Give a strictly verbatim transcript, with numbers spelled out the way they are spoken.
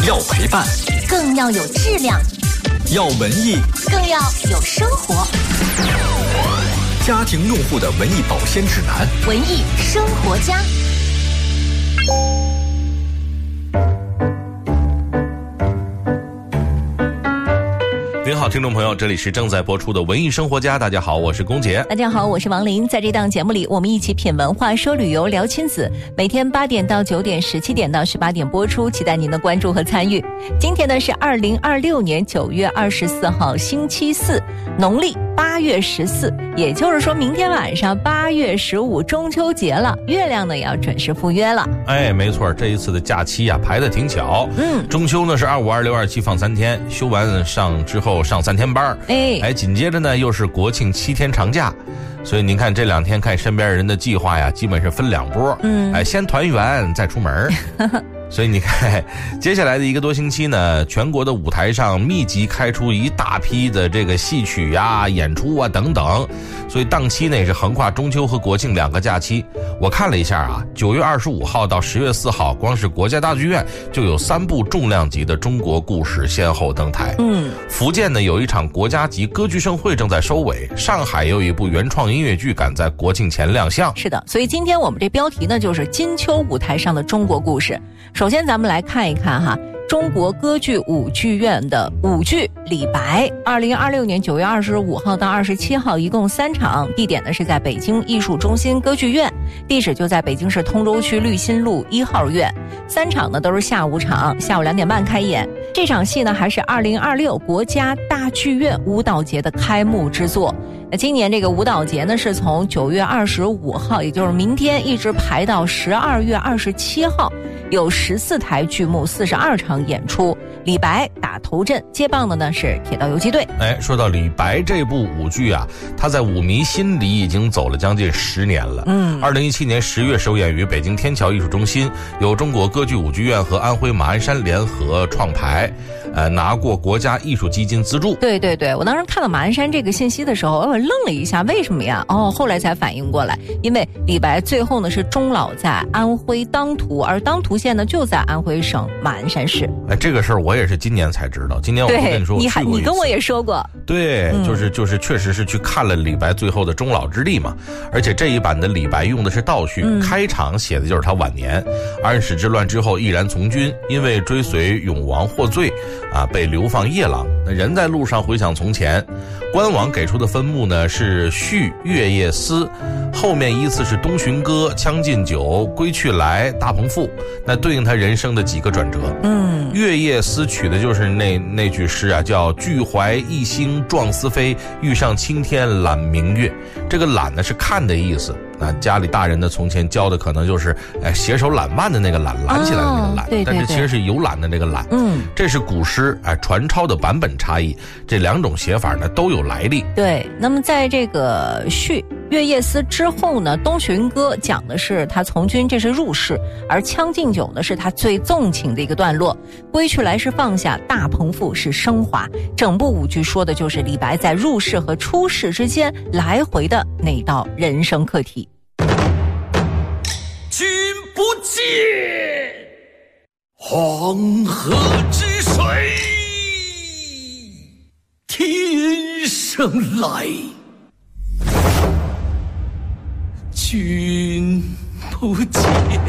要陪伴， 更要有质量； 要文艺， 更要有生活。 家庭用户的文艺保鲜指南， 文艺生活家。 您好，听众朋友，这里是正在播出的文艺生活家。大家好，我是龚杰。 大家好，我是王琳。在这档节目里，我们一起品文化，说旅游，聊亲子。每天八点到九点，十七点到十八点播出，期待您的关注和参与。今天呢是二零二六年九月二十四号，星期四，农历八月十四，也就是说明天晚上八月十五中秋节了，月亮呢也要准时赴约了。 哎，没错，这一次的假期啊排得挺巧。 嗯， 中秋呢是二五、二六、二七放三天，休完上之后上三天班。 哎， 哎，紧接着呢又是国庆七天长假，所以您看这两天看身边人的计划呀，基本是分两波。 嗯， 哎，先团圆再出门。所以你看，接下来的一个多星期呢，全国的舞台上密集开出一大批的这个戏曲呀、演出啊等等，所以档期呢也是横跨中秋和国庆两个假期。我看了一下啊，九月二十五号到十月四号，光是国家大剧院就有三部重量级的中国故事先后登台。 嗯， 福建呢有一场国家级歌剧盛会正在收尾，上海也有一部原创音乐剧赶在国庆前亮相。 是的，所以今天我们这标题呢就是金秋舞台上的中国故事。首先咱们来看一看哈，中国歌剧舞剧院的舞剧《李白》，二零二六年九月二十五号到二十七号，一共三场，地点呢是在北京艺术中心歌剧院，地址就在北京市通州区绿心路一号院。三场呢都是下午场，下午两点半开演。这场戏呢还是二零二六国家大剧院舞蹈节的开幕之作。那今年这个舞蹈节呢是从九月二十五号，也就是明天一直排到十二月二十七号，有十四台剧目，四十二场演出。李白打头阵，接棒的呢是铁道游击队。 哎，说到李白这部舞剧啊，它在舞迷心里已经走了将近十年了。 嗯， 二零一七年十月首演于北京天桥艺术中心，由中国歌剧舞剧院和安徽马鞍山联合创排，呃，拿过国家艺术基金资助。 对对对，我当时看到马鞍山这个信息的时候，我愣了一下，为什么呀？哦，后来才反应过来，因为李白最后呢是终老在安徽当涂，而当涂县呢就在安徽省马鞍山市。 哎，这个事儿我也是今年才知道。今年我跟你说，我去过一次。 你你跟我也说过。 对， 嗯、 就是就是确实是去看了李白最后的终老之地嘛。而且这一版的李白用的是倒叙， 嗯、 开场写的就是他晚年，安史之乱之后毅然从军，因为追随永王获罪，啊，被流放夜郎。人在路上回想从前，官网给出的分目呢是序、月夜思，后面依次是东巡歌、将进酒、归去来、大鹏赋，那对应他人生的几个转折。 嗯， 月夜思取的就是那那句诗啊，叫俱怀一心壮思飞，欲上青天揽明月。这个揽呢是看的意思。那家里大人呢，从前教的可能就是哎携手揽腕的那个揽，揽起来的那个揽， 哦、对对对， 但是其实是有揽的那个揽。 嗯， 这是古诗哎传抄的版本差异，这两种写法呢都有来历。 对，那么在这个序月夜思之后呢，东巡歌讲的是他从军，这是入世，而将进酒呢是他最纵情的一个段落，归去来是放下，大鹏赋是升华。整部舞剧说的就是李白在入世和出世之间来回的那道人生课题。 君不见黄河之水天生来，君不见